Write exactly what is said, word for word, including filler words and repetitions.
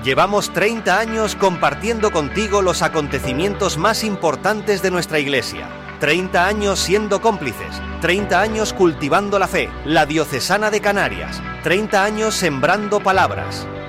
Llevamos treinta años compartiendo contigo los acontecimientos más importantes de nuestra Iglesia. treinta años siendo cómplices, treinta años cultivando la fe, la Diocesana de Canarias, treinta años sembrando palabras.